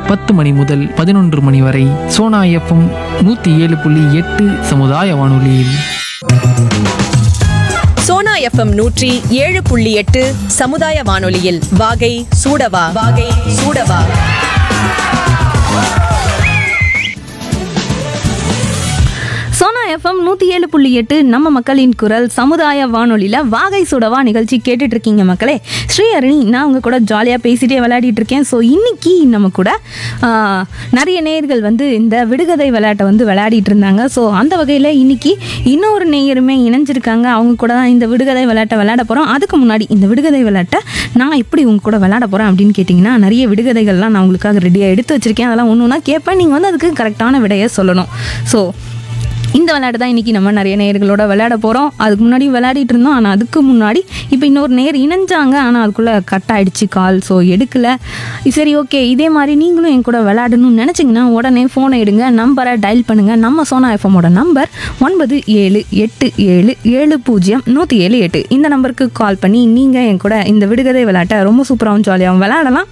10 மணி முதல் 11 மணி வரை சோனா எஃப்எம் 107.8 சமுதாய வானொலியில். சோனா எஃப்எம் 107.8 சமுதாய வானொலியில் வாகை சூடவா வாகை சூடவா. சோனா எஃப்எம் 107.8 நம்ம மக்களின் குரல் சமுதாய வானொலியில் வாகை சுடவா நிகழ்ச்சி கேட்டுட்டு இருக்கீங்க மக்களே. ஸ்ரீஹரணி நான் உங்க கூட ஜாலியாக பேசிட்டே விளையாடிட்டு இருக்கேன். ஸோ இன்னைக்கு நம்ம கூட நிறைய நேயர்கள் வந்து இந்த விடுகதை விளையாட்டை வந்து விளையாடிட்டு இருந்தாங்க. ஸோ அந்த வகையில் இன்னைக்கு இன்னொரு நேயருமே இணைஞ்சிருக்காங்க. அவங்க கூட தான் இந்த விடுகதை விளையாட்டை விளையாட போகிறோம். அதுக்கு முன்னாடி இந்த விடுகதை விளையாட்டை நான் எப்படி உங்க கூட விளையாட போகிறேன் அப்படின்னு கேட்டிங்கன்னா, நிறைய விடுகதைகள்லாம் நான் உங்களுக்காக ரெடியாக எடுத்து வச்சுருக்கேன். அதெல்லாம் ஒன்று ஒன்றா கேட்பேன். நீங்கள் வந்து அதுக்கு கரெக்டான விடையை சொல்லணும். ஸோ இந்த விளையாட்டு தான் இன்றைக்கி நம்ம நிறைய நேயர்களோட விளையாட போகிறோம். அதுக்கு முன்னாடி விளையாடிட்டு இருந்தோம். ஆனால் அதுக்கு முன்னாடி இப்போ இன்னொரு நேர் இணைஞ்சாங்க. ஆனால் அதுக்குள்ளே கட் ஆகிடுச்சு கால். ஸோ எடுக்கலை. சரி, ஓகே. இதே மாதிரி நீங்களும் என் கூட விளையாடணும்னு நினச்சிங்கன்னா உடனே ஃபோனை எடுங்க, நம்பரை டயல் பண்ணுங்கள். நம்ம சோனா எஃப்எம்மோட நம்பர் 9787700178. இந்த நம்பருக்கு கால் பண்ணி நீங்கள் என் கூட இந்த விடுகதை விளையாட்டை ரொம்ப சூப்பராகவும் ஜாலியாகவும் விளையாடலாம்.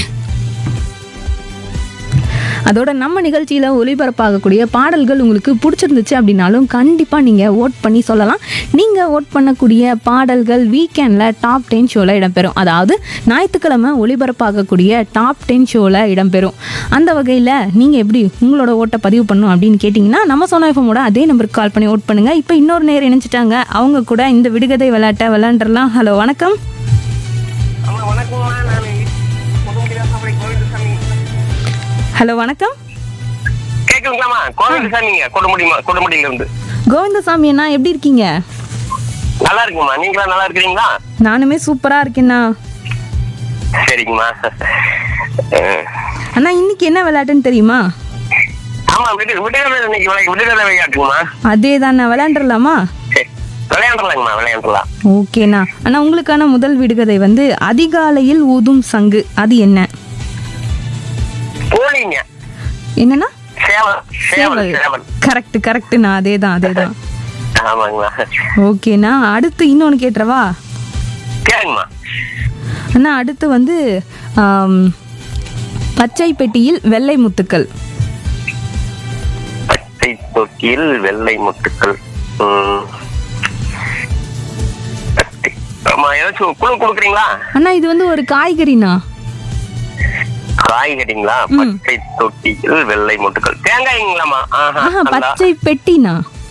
அதோட நம்ம நிகழ்ச்சியில் ஒளிபரப்பாகக்கூடிய பாடல்கள் உங்களுக்கு பிடிச்சிருந்துச்சு அப்படின்னாலும் கண்டிப்பாக நீங்கள் ஓட் பண்ணி சொல்லலாம். நீங்கள் ஓட் பண்ணக்கூடிய பாடல்கள் வீக்கெண்டில் டாப் 10 ஷோவில் இடம்பெறும். அதாவது ஞாயிற்றுக்கிழமை ஒளிபரப்பாகக்கூடிய டாப் 10 ஷோவில் இடம்பெறும். அந்த வகையில் நீங்கள் எப்படி உங்களோட ஓட்டை பதிவு பண்ணணும் அப்படின்னு கேட்டிங்கன்னா, நம்ம சோனா எஃப்எம்மோட அதே நம்பருக்கு கால் பண்ணி ஓட் பண்ணுங்கள். இப்போ இன்னொரு நேரம் இணைச்சிட்டாங்க. அவங்க கூட இந்த விடுகதை விளையாட்டை விளையாண்டுலாம். ஹலோ, வணக்கம். ஹலோ, வணக்கம். கேக்குதுங்களாமா? கோவிந்தசாமிங்க, கொடுமுடியில இருந்து. கோவிந்தசாமி அண்ணா, எப்படி இருக்கீங்க? நல்லா இருக்குமா, நீங்களா நல்லா இருக்கிறீங்களா? நானுமே சூப்பரா இருக்கேண்ணா. சரிங்கம்மா. அண்ணா, இன்னைக்கு என்ன விளையாட்டுன்னு தெரியுமா? ஆமா, விடுதலை விளையாட்டுங்கம்மா. அதே தான், விளையாண்டுலாமா? விளையாண்டலாங்கம்மா, விளையாண்டலாம். ஓகேண்ணா. அண்ணா, உங்களுக்கான முதல் விடுகதை வந்து அதிகாலையில் ஊதும் சங்கு, அது என்ன? போலிங்க. என்னன்னா? சேவல். கரெக்ட்ண்ணா. அதேதான். ஆமாங்கம்மா. ஓகேண்ணா. அடுத்து இன்னொன்னு கேட்டுறவா? கேளுங்கம்மா. அண்ணா, அடுத்து வந்து பச்சை பெட்டியில் வெள்ளை முத்துக்கள். பச்சை தொட்டியில் வெள்ளை முத்துக்கள். ஏதாச்சும் குழு கொடுக்குறீங்களா? அண்ணா, இது வந்து ஒரு காய்கறிண்ணா. காய்கறிங்களா? பச்சை தொட்டியில் வெள்ளை முட்டுக்கள். தேங்காய்ங்களாமா? பச்சை பெட்டினா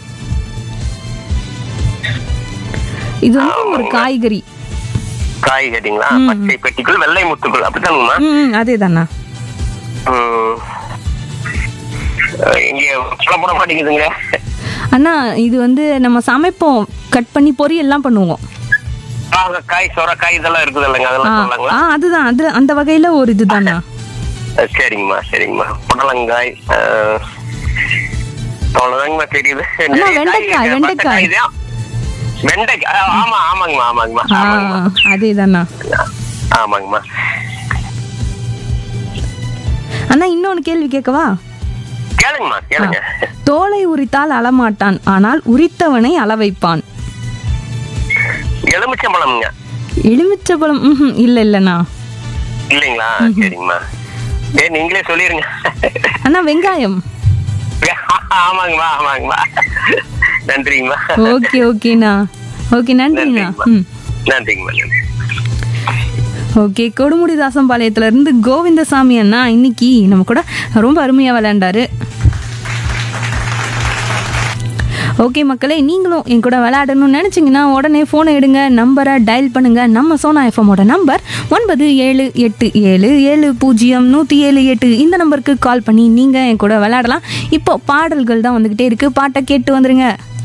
இது வந்து ஒரு காய்கறி. காய்கறிங்களா? பச்சை பெட்டிக்குள் வெள்ளை முத்துக்கள், அப்படித்தானுங்கம்மா? அதேதாண்ணா. இங்க சொல்லப்பட மாட்டேங்குதுங்க அண்ணா. இது வந்து நம்ம சமைப்போம், கட் பண்ணி பொரியல் எல்லாம் பண்ணுவோம். காய், சொரக்காய் இதெல்லாம் இருக்குது இல்லைங்க, அதெல்லாம் சொல்லலாங்களா? அதுதான், அது அந்த வகையில ஒரு இதுதானா? சரிங்கம்மா. புடலங்காய், அவ்வளவுதாங்கம்மா தெரியுது. வெண்டைக்காய். வெண்டைக்காய். ஆமாங்கம்மா. அதேதானா? ஆமாங்கம்மா. அண்ணா, இன்னொன்னு கேள்வி கேட்கவா? கேளுங்க. தோலை உரித்தால் அழமாட்டான், ஆனால் உரித்தவனை அள வைப்பான். எலுமிச்சம்பழம்ங்க. எலுமிச்சம்பழம்? இல்லண்ணா. இல்லைங்களா? சரிங்கம்மா. நீங்களே சொல்லிருங்க. அண்ணா, வெங்காயம். ஆமாங்கம்மா. நன்றிங்கம்மா. ஓகேண்ணா. ஓகே, நன்றிங்கண்ணா. நன்றிங்கம்மா. ஓகே, கொடுமுடிதாசம்பாளையத்துல இருந்து கோவிந்தசாமி அண்ணா இன்னைக்கு நம்ம கூட ரொம்ப அருமையா விளையாண்டாரு. ஓகே மக்களே, நீங்களும் என் கூட விளையாடணும்னு நினச்சிங்கன்னா உடனே ஃபோனை எடுங்க, நம்பரை டயல் பண்ணுங்கள். நம்ம சோனா எஃப்எம்மோட நம்பர் 9787700178. இந்த நம்பருக்கு கால் பண்ணி நீங்கள் என் கூட விளையாடலாம். இப்போ பாடல்கள் தான் வந்துக்கிட்டே இருக்குது. பாட்டை கேட்டு வந்துடுங்க.